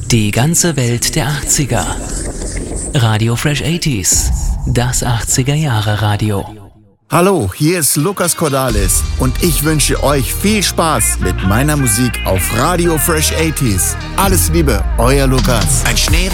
Die ganze Welt der 80er. Radio Fresh 80s. Das 80er-Jahre-Radio. Hallo, hier ist Lukas Cordalis und ich wünsche euch viel Spaß mit meiner Musik auf Radio Fresh 80s. Alles Liebe, euer Lukas. Ein Schnee